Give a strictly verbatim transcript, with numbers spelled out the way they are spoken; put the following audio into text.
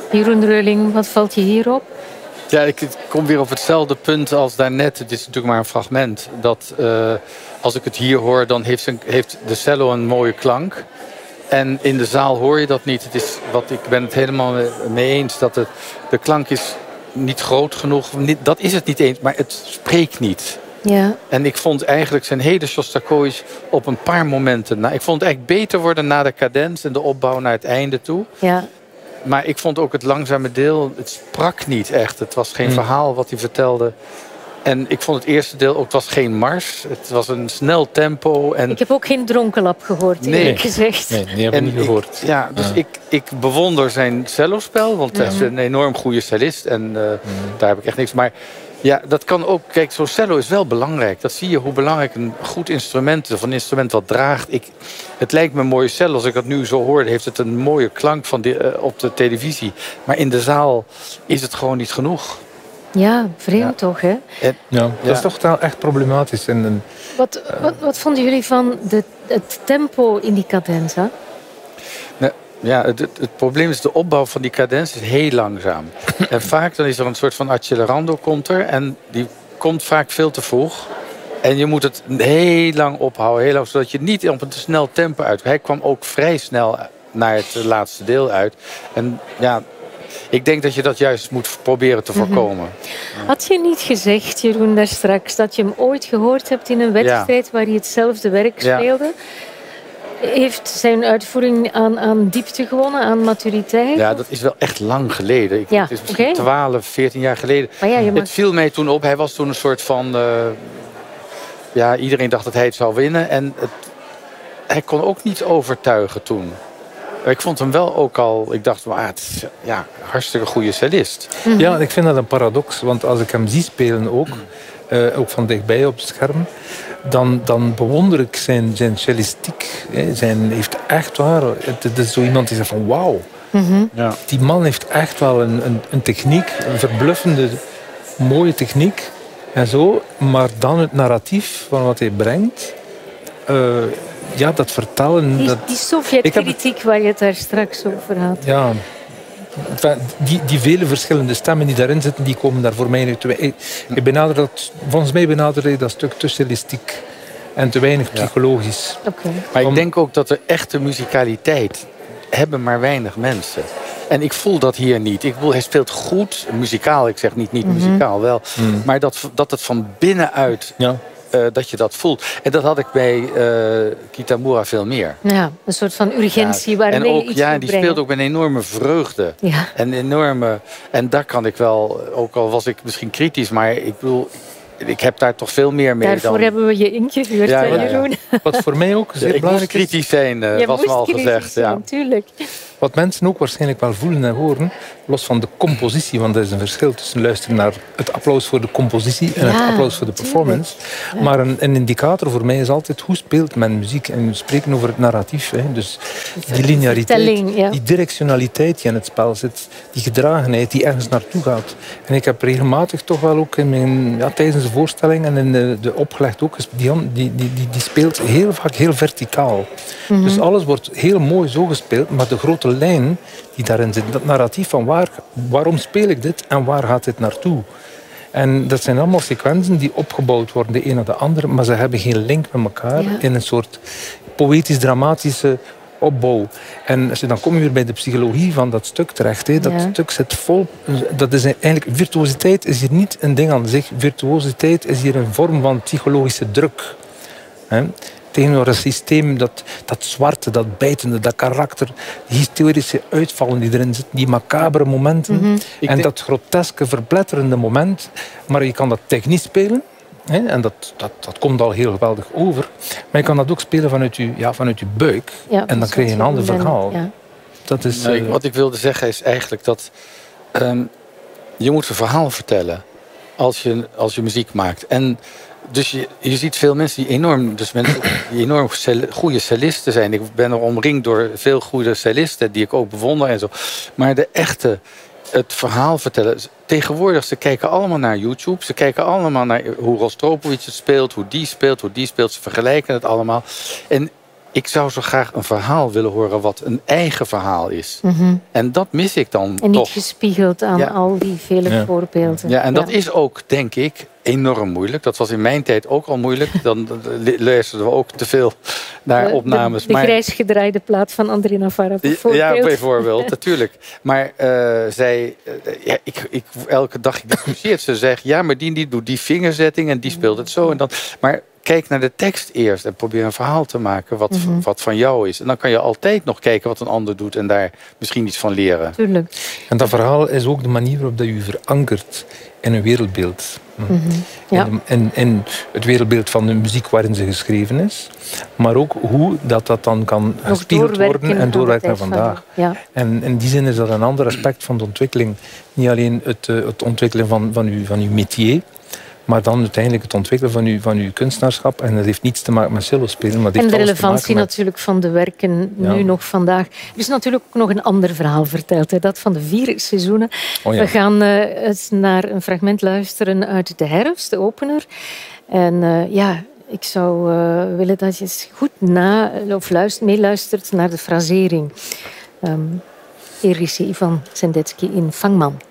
Jeroen Reuling, wat valt je hierop? Ja, ik kom weer op hetzelfde punt als daarnet. Het is natuurlijk maar een fragment. Dat uh, als ik het hier hoor, dan heeft, een, heeft de cello een mooie klank. En in de zaal hoor je dat niet. Het is wat, ik ben het helemaal mee eens dat het, de klank is niet groot genoeg. Niet, dat is het niet eens, maar het spreekt niet. Ja. En ik vond eigenlijk zijn hele Sjostakovich op een paar momenten... Nou, ik vond het eigenlijk beter worden na de cadens en de opbouw naar het einde toe. Ja. Maar ik vond ook het langzame deel, het sprak niet echt. Het was geen mm. verhaal wat hij vertelde. En ik vond het eerste deel ook, het was geen mars. Het was een snel tempo. En... Ik heb ook geen dronkenlap gehoord, eerlijk nee. gezegd. Nee, die heb ik niet gehoord. Ik, ja, dus ja. Ik, ik bewonder zijn cellospel. Want hij mm-hmm. is een enorm goede cellist. En uh, mm. daar heb ik echt niks. Maar ja, dat kan ook. Kijk, zo'n cello is wel belangrijk. Dat zie je hoe belangrijk een goed instrument is. Of een instrument wat draagt. Ik, het lijkt me een mooie cello. Als ik dat nu zo hoor, heeft het een mooie klank van de, uh, op de televisie. Maar in de zaal is het gewoon niet genoeg. Ja, vreemd ja. toch, hè? En, ja, dat ja. is toch wel echt problematisch. En, en, wat, uh, wat, wat vonden jullie van de, het tempo in die cadenza? Nou, ja, het, het, het probleem is de opbouw van die cadens is heel langzaam. En vaak dan is er een soort van accelerando komt er. En die komt vaak veel te vroeg. En je moet het heel lang ophouden. Heel lang, zodat je niet op een te snel tempo uit. Hij kwam ook vrij snel naar het laatste deel uit. En ja... Ik denk dat je dat juist moet proberen te voorkomen. Mm-hmm. Had je niet gezegd, Jeroen, daar straks... dat je hem ooit gehoord hebt in een wedstrijd... Ja. waar hij hetzelfde werk speelde? Ja. Heeft zijn uitvoering aan, aan diepte gewonnen, aan maturiteit? Ja, dat is wel echt lang geleden. Ik, ja, het is misschien okay. twaalf, veertien jaar geleden. Maar ja, je mag... Het viel mij toen op. Hij was toen een soort van... Uh, ja, iedereen dacht dat hij het zou winnen. En het, hij kon ook niet overtuigen toen. Ik vond hem wel ook al... Ik dacht, ah, het is ja, een hartstikke goede cellist. Mm-hmm. Ja, ik vind dat een paradox. Want als ik hem zie spelen ook... Uh, ook van dichtbij op het scherm... dan, dan bewonder ik zijn, zijn cellistiek. Hè. Zijn heeft echt waar... Het, het is zo iemand die zegt van wauw. Mm-hmm. Ja. Die man heeft echt wel een, een, een techniek. Een verbluffende, mooie techniek. En zo. Maar dan het narratief van wat hij brengt... Uh, ja, dat vertellen... Die, dat... die Sovjet-kritiek heb... waar je het daar straks over had. Ja, die, die vele verschillende stemmen die daarin zitten, die komen daar voor mij niet te weinig. Ik benader dat, volgens mij benader ik dat stuk te stylistiek en te weinig psychologisch. Ja. Okay. Maar ik denk ook dat de echte muzikaliteit hebben maar weinig mensen. En ik voel dat hier niet. Ik bedoel, hij speelt goed, muzikaal. Ik zeg niet niet mm-hmm. muzikaal, wel. Mm. Maar dat, dat het van binnenuit... Ja. Uh, dat je dat voelt. En dat had ik bij uh, Kitamura veel meer. Ja, een soort van urgentie ja. waarmee en ook, je iets ja, die speelt ook met een enorme vreugde. Ja. En enorme... En daar kan ik wel... Ook al was ik misschien kritisch, maar ik bedoel... Ik heb daar toch veel meer mee. Daarvoor dan... hebben we je ingehuurd, ja, ja, Jeroen. Ja. Wat voor mij ook zeer ja, ik belangrijk moest kritisch zijn, uh, was me al gezegd. Zijn, ja. Natuurlijk. Wat mensen ook waarschijnlijk wel voelen en horen, los van de compositie, want er is een verschil tussen luisteren naar het applaus voor de compositie en ja, het applaus voor de performance. Ja. Maar een, een indicator voor mij is altijd hoe speelt men muziek. En we spreken over het narratief. Hè. Dus die lineariteit, ja. die directionaliteit die in het spel zit, die gedragenheid die ergens naartoe gaat. En ik heb regelmatig toch wel ook in mijn, ja, tijdens de voorstelling en in de, de opgelegd ook, die, die, die, die speelt heel vaak heel verticaal. Mm-hmm. Dus alles wordt heel mooi zo gespeeld, maar de grote lijn die daarin zit, dat narratief van waar, waarom speel ik dit en waar gaat dit naartoe? En dat zijn allemaal sequenzen die opgebouwd worden, de een naar de andere, maar ze hebben geen link met elkaar ja. in een soort poëtisch-dramatische opbouw. En als je, dan kom je weer bij de psychologie van dat stuk terecht. Hè. Dat ja. stuk zit vol... Dat is eigenlijk, virtuositeit is hier niet een ding aan zich. Virtuositeit is hier een vorm van psychologische druk. Hè. Tegenover een systeem, dat, dat zwarte, dat bijtende, dat karakter, die historische uitvallen die erin zitten, die macabere momenten mm-hmm. en denk... dat groteske, verpletterende moment. Maar je kan dat technisch spelen. Hè, en dat, dat, dat komt al heel geweldig over. Maar je kan dat ook spelen vanuit je, ja, vanuit je buik. Ja, en dan krijg je een ander verhaal. Ja. Dat is, nee, uh... Wat ik wilde zeggen is eigenlijk dat um, je moet een verhaal vertellen als je, als je muziek maakt. En dus je, je ziet veel mensen die enorm, dus mensen die enorm goede cellisten zijn. Ik ben er omringd door veel goede cellisten die ik ook bewonder en zo. Maar de echte, het verhaal vertellen. Tegenwoordig, ze kijken allemaal naar YouTube. Ze kijken allemaal naar hoe Rostropovich het speelt, hoe die speelt, hoe die speelt. Ze vergelijken het allemaal. En ik zou zo graag een verhaal willen horen wat een eigen verhaal is. Mm-hmm. En dat mis ik dan toch. En niet gespiegeld aan ja. al die vele ja. voorbeelden. Ja, en dat ja. is ook, denk ik, enorm moeilijk. Dat was in mijn tijd ook al moeilijk. Dan luisterden we ook te veel naar opnames. De, de maar, grijs gedraaide plaat van André Navarra bijvoorbeeld. Ja, bijvoorbeeld, natuurlijk. Maar uh, zij, uh, ja, ik, ik, elke dag ik discussieerde, ze zegt, ja, maar die, die doet die vingerzetting en die speelt het zo en dan. Maar kijk naar de tekst eerst en probeer een verhaal te maken wat, mm-hmm. wat van jou is. En dan kan je altijd nog kijken wat een ander doet en daar misschien iets van leren. Tuurlijk. En dat verhaal is ook de manier waarop dat je verankert in een wereldbeeld. Mm-hmm. Ja. En, en, en het wereldbeeld van de muziek waarin ze geschreven is. Maar ook hoe dat, dat dan kan gespiegeld worden en doorwerken naar vandaag. Van, ja. En in die zin is dat een ander aspect van de ontwikkeling. Niet alleen het, het ontwikkelen van, van, uw, van uw métier, maar dan uiteindelijk het ontwikkelen van uw, van uw kunstenaarschap. En dat heeft niets te maken met cello spelen. Maar en de relevantie met... natuurlijk van de werken ja. nu nog vandaag. Er is natuurlijk ook nog een ander verhaal verteld. Hè, dat van de vier seizoenen. Oh ja. We gaan uh, eens naar een fragment luisteren uit De Herfst, de opener. En uh, ja, ik zou uh, willen dat je eens goed na, of luister, meeluistert naar de frasering. Um, Erische Ivan Sendetsky in Vangman.